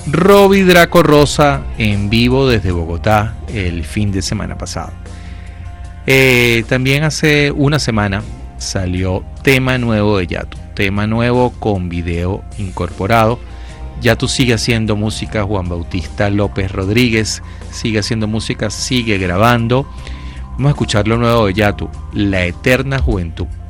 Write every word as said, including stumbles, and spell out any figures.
Robbie Draco Rosa en vivo desde Bogotá el fin de semana pasado. Eh, también hace una semana salió tema nuevo de Yatu, tema nuevo con video incorporado. Yatu sigue haciendo música, Juan Bautista López Rodríguez sigue haciendo música, sigue grabando. Vamos a escuchar lo nuevo de Yatu, La Eterna Juventud.